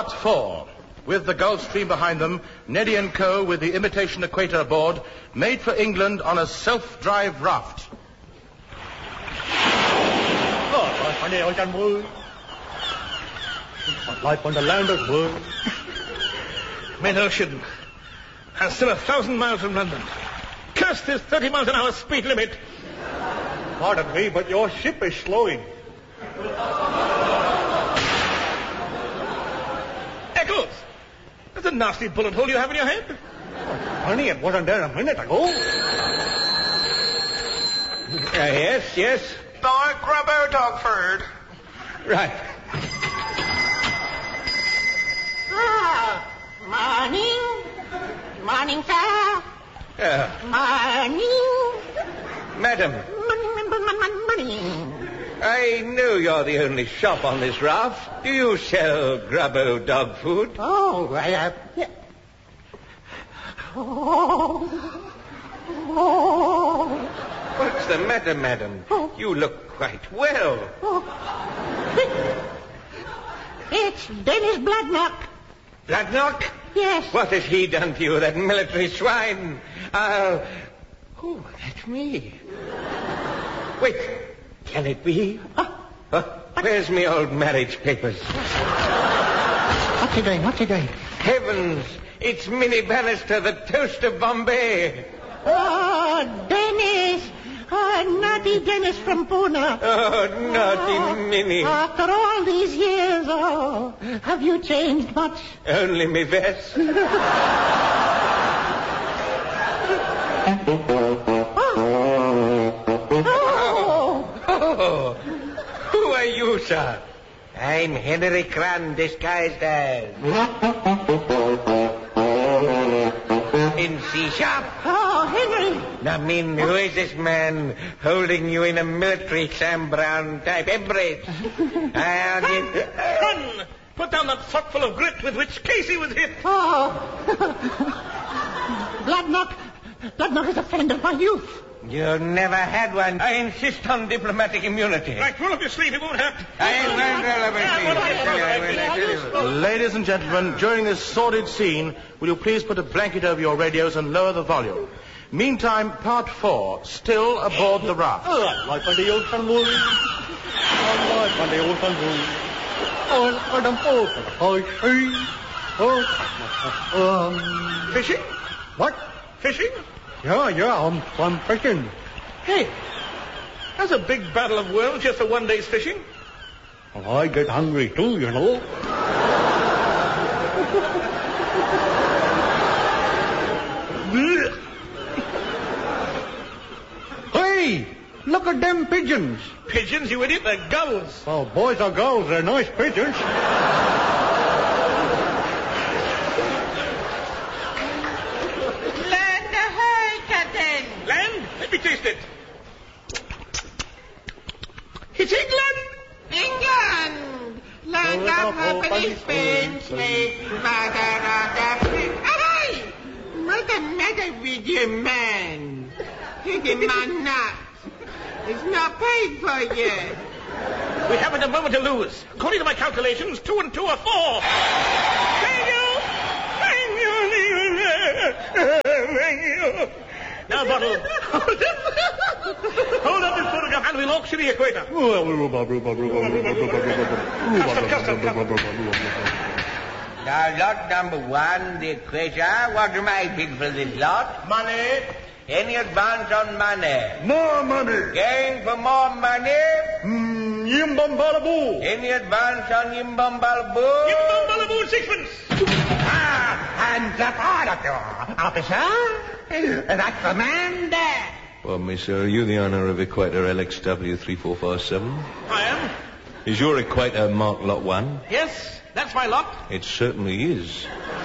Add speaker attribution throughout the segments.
Speaker 1: Part 4. With the Gulf Stream behind them, Neddy and Co. with the imitation equator aboard, made for England on a self-drive raft.
Speaker 2: Life on the land as well.
Speaker 3: Mid-ocean. And still 1,000 miles from London. Curse this 30 miles an hour speed limit.
Speaker 2: Pardon me, but your ship is slowing.
Speaker 3: Eccles! That's a nasty bullet hole you have in your head.
Speaker 2: Honey, it wasn't there a minute ago.
Speaker 3: Yes.
Speaker 4: Grubbo Dogford.
Speaker 3: Right.
Speaker 5: Morning, sir. Morning.
Speaker 3: Madam,
Speaker 5: Morning.
Speaker 3: I know you're the only shop on this raft. Do you sell Grubbo dog food?
Speaker 5: Oh, yeah.
Speaker 3: What's the matter, madam? You look quite well.
Speaker 5: It's Dennis Bloodknock.
Speaker 3: Bloodknock?
Speaker 5: Yes.
Speaker 3: What has he done to you, that military swine? Oh, that's me. Wait, can it be? Where's me old marriage papers?
Speaker 5: What's he doing?
Speaker 3: Heavens, it's Minnie Bannister, the toast of Bombay.
Speaker 5: Oh, Dennis. Oh, naughty Dennis from Pune.
Speaker 3: Oh, naughty Minnie.
Speaker 5: After all these years, have you changed much?
Speaker 3: Only me vest. Who are you, sir? I'm Henry Cran, disguised as... in C-sharp.
Speaker 5: Oh, Henry.
Speaker 3: I mean, who is this man holding you in a military Sam Brown type embrace? Run! Put down that sock full of grit with which Casey was hit.
Speaker 5: Oh. Bloodknock is a friend of my youth.
Speaker 3: You never had one. I insist on diplomatic immunity.
Speaker 4: Right, roll up your sleeve, it won't hurt.
Speaker 1: Ladies and gentlemen, during this sordid scene, will you please put a blanket over your radios and lower the volume? Meantime, Part 4, still aboard the raft.
Speaker 2: Life on the ocean moon. Life on the ocean moon.
Speaker 3: Fishing?
Speaker 2: What?
Speaker 3: Fishing?
Speaker 2: Yeah, I'm fishing.
Speaker 3: Hey, that's a big battle of worlds just for one day's fishing.
Speaker 2: Well, I get hungry too, you know. Hey, look at them pigeons.
Speaker 3: Pigeons, you idiot, they're gulls.
Speaker 2: Well, boys or girls, they're nice pigeons.
Speaker 5: Land ahoy, Captain.
Speaker 3: Land? Let me taste it. It's England!
Speaker 5: England. Land of happily Spain, slave, mother of Africa. Ahoy! What's the matter with you, man? Taking my nuts. It's not paid for yet.
Speaker 3: We haven't a moment to lose. According to my calculations, 2 and 2 are 4. Thank you! Now, Bottle. Hold up this photograph and we'll auction the equator. Now, lot number 1, the equator. What am I bid for this lot?
Speaker 1: Money.
Speaker 3: Any advance on money?
Speaker 2: More money.
Speaker 3: Going for more money?
Speaker 2: Yimbambalabu.
Speaker 3: Any advance on Yimbambalabu? Yimbambalabu, 6pence.
Speaker 5: Hands up, officer. That's the man there.
Speaker 6: Well, miss, are you the owner of Equator LXW 3457?
Speaker 3: I am.
Speaker 6: Is your Equator marked Lot 1?
Speaker 3: Yes, that's my lot.
Speaker 6: It certainly is.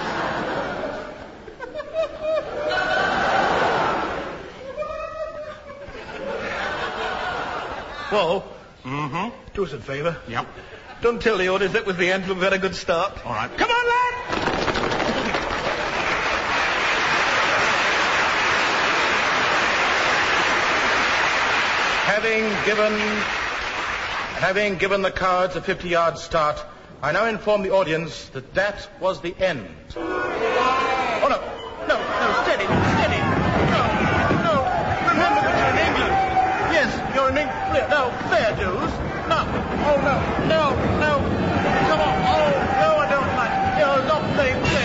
Speaker 3: Whoa. Mm-hmm. Do us a favour. Yep. Don't tell the orders that was the end. We've got a good start.
Speaker 4: All right.
Speaker 3: Come on, lad!
Speaker 1: Having given the cards a 50-yard start, I now inform the audience that that was the end. Oh, no. No, steady. No. Remember that you're in England. Yes, you're in England. No, fair dues. No. Oh, no. Come on. Oh, no, I don't like it. You're not playing fair.